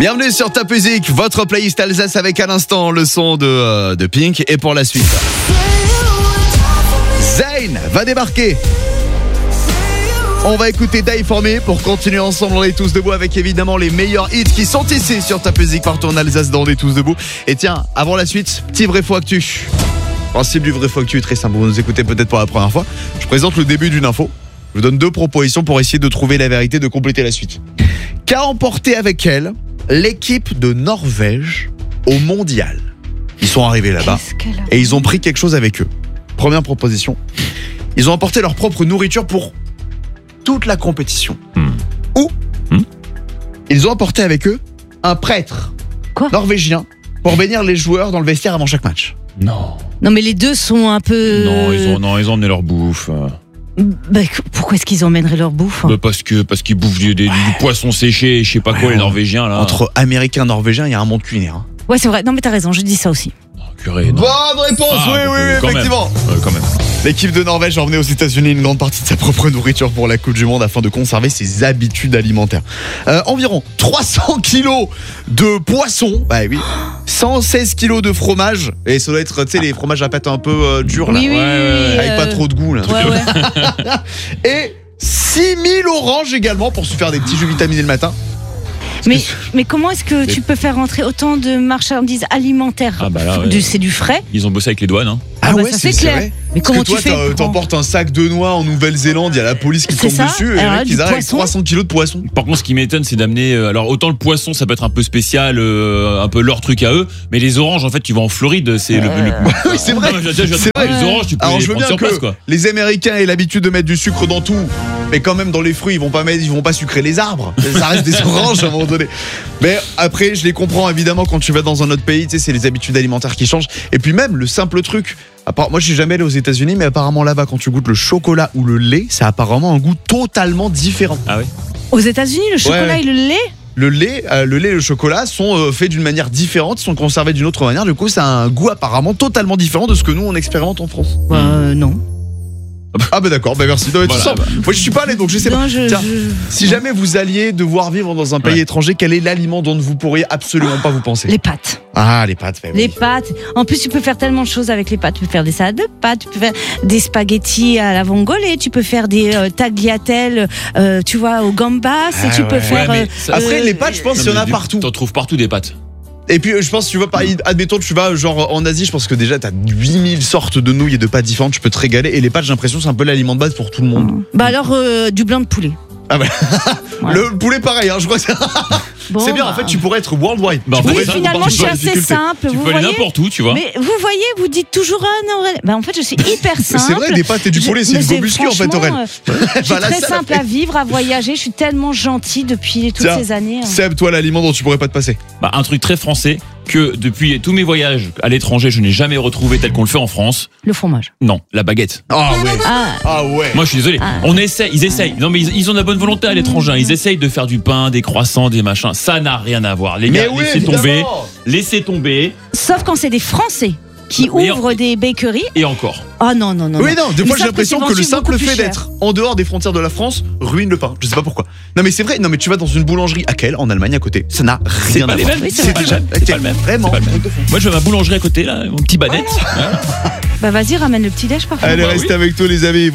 Bienvenue sur Top Music, votre playlist Alsace avec à l'instant le son de Pink. Et pour la suite, Zayn va débarquer. On va écouter Die For Me pour continuer ensemble. On est tous debout avec évidemment les meilleurs hits qui sont ici sur Top Music partout en Alsace dans On est tous debout. Et tiens, avant la suite, petit vrai faux actu. Principe du vrai faux actu est très simple. Vous nous écoutez peut-être pour la première fois. Je présente le début d'une info. Je vous donne 2 propositions pour essayer de trouver la vérité, de compléter la suite. Qu'a emporté avec elle l'équipe de Norvège au mondial? Ils sont arrivés là-bas et ils ont pris quelque chose avec eux. Première proposition. Ils ont emporté leur propre nourriture pour toute la compétition. Ou ils ont emporté avec eux un prêtre norvégien pour bénir les joueurs dans le vestiaire avant chaque match. Non, mais les deux sont un peu... Non, ils ont emmené leur bouffe. Bah, pourquoi est-ce qu'ils emmèneraient leur bouffe? Bah parce qu'ils bouffent du poisson séché et je sais pas quoi, les Norvégiens là. Entre Américains et Norvégiens, il y a un monde culinaire. Hein. Ouais, c'est vrai. Non, mais t'as raison, je dis ça aussi. Curé, non. Bonne réponse, oui, effectivement. Quand même. L'équipe de Norvège a emmené aux États-Unis une grande partie de sa propre nourriture pour la Coupe du Monde afin de conserver ses habitudes alimentaires. Environ 300 kilos de poisson, bah oui, 116 kilos de fromage, et ça doit être, tu sais, les fromages à pâte un peu durs là, Oui, avec pas trop de goût là. Ouais. Et 6000 oranges également pour se faire des petits jus vitaminés le matin. Mais comment est-ce que tu peux faire rentrer autant de marchandises alimentaires? Ah bah là, ouais. C'est du frais. Ils ont bossé avec les douanes. Hein. Ah bah ouais, ça, c'est clair. vrai. Mais Parce comment que toi, tu fais t'emportes un sac de noix en Nouvelle-Zélande, il y a la police qui C'est tombe ça. dessus, et Alors les là, mecs, du ils arrivent avec poisson. 300 kilos de poisson. Par contre, ce qui m'étonne, c'est d'amener. Alors, autant le poisson, ça peut être un peu spécial, un peu leur truc à eux, mais les oranges, en fait, tu vas en Floride, c'est Oui, c'est vrai. C'est vrai. Les oranges, tu peux Alors les je veux prendre bien sur place, que quoi. les Américains aient l'habitude de mettre du sucre dans tout, mais quand même dans les fruits, ils vont pas sucrer les arbres. Ça reste des oranges à un moment donné. Mais après, je les comprends évidemment quand tu vas dans un autre pays, tu sais, c'est les habitudes alimentaires qui changent. Et puis même le simple truc. Moi, je suis jamais allé aux États-Unis, mais apparemment là-bas, quand tu goûtes le chocolat ou le lait, ça a apparemment un goût totalement différent. Ah ouais. Aux États-Unis, le chocolat et le lait? Le lait et le chocolat sont faits d'une manière différente, sont conservés d'une autre manière. Du coup, ça a un goût apparemment totalement différent de ce que nous on expérimente en France. Non. Ah bah d'accord, bah merci. Non, Voilà, moi je suis pas allé, donc je sais pas. Non, Tiens, si jamais vous alliez devoir vivre dans un pays étranger, quel est l'aliment dont vous pourriez absolument pas vous penser? Les pâtes. Ah, les pâtes. Les pâtes. En plus, tu peux faire tellement de choses avec les pâtes. Tu peux faire des salades de pâtes, tu peux faire des spaghettis à la vongole, tu peux faire des tagliatelles, tu vois, au gambas, et tu peux faire. mais ça- Après, les pâtes, je pense qu'il y en a partout. T'en trouves partout des pâtes. Et puis je pense, tu vas par, admettons, tu vas genre en Asie, je pense que déjà t'as 8000 sortes de nouilles et de pâtes différentes, tu peux te régaler. Et les pâtes, j'ai l'impression, c'est un peu l'aliment de base pour tout le monde. Bah alors, du blanc de poulet. Ah bah, Ouais. le poulet pareil, hein, je crois que c'est... Bon, c'est bien, bah. en fait, tu pourrais être worldwide. Bah, en Tu fait, pourrais Oui, être finalement, partout je suis dans la assez difficulté. simple. Tu vous peux aller voyez. n'importe où, tu vois. Mais vous voyez, vous dites toujours Aurel. Bah en fait, je suis hyper simple. C'est vrai, des pâtes et du poulet, c'est Mais une go muscu en fait, franchement, Aurel. Je suis très simple à vivre, à voyager. Je suis tellement gentille depuis toutes Tiens, ces années. Seb, toi, l'aliment dont tu pourrais pas te passer. Bah, un truc très français que depuis tous mes voyages à l'étranger, je n'ai jamais retrouvé tel qu'on le fait en France. Le fromage. Non, la baguette. Ah ouais. Ah ouais. Moi, je suis désolé. Ils essayent. Non, mais ils ont de la bonne volonté à l'étranger. Ils essayent de faire du pain, des croissants, des machins. Ça n'a rien à voir. Les gars, oui, laissez tomber. évidemment. Laissez tomber. Sauf quand c'est des Français qui Mais ouvrent des bakeries. Et encore. Oh non. Oui, non, des Ils fois j'ai savent l'impression c'est que le vendu simple beaucoup plus fait cher. d'être en dehors des frontières de la France ruine le pain. Je sais pas pourquoi. Non, mais c'est vrai, non, mais tu vas dans une boulangerie à Quelle, en Allemagne à côté. Ça n'a rien pas à les voir. mêmes. Oui, c'est C'est vrai. pas le même. C'est pas le même. Vraiment. C'est pas le même. Moi, je vais à ma boulangerie à côté, là, mon petit banette. Voilà. Bah vas-y, ramène le petit déj par contre. Allez, Bah restez oui. avec toi, les amis.